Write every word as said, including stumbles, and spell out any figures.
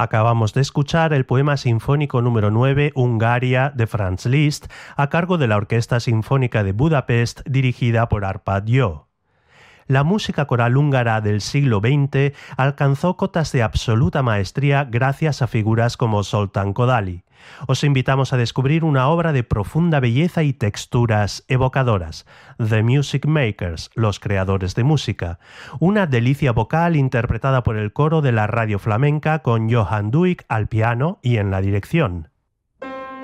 Acabamos de escuchar el poema sinfónico número nueve, Hungaria, de Franz Liszt, a cargo de la Orquesta Sinfónica de Budapest, dirigida por Arpad Jó. La música coral húngara del siglo veinte alcanzó cotas de absoluta maestría gracias a figuras como Zoltán Kodály. Os invitamos a descubrir una obra de profunda belleza y texturas evocadoras, The Music Makers, los creadores de música, una delicia vocal interpretada por el coro de la radio flamenca con Johan Duick al piano y en la dirección.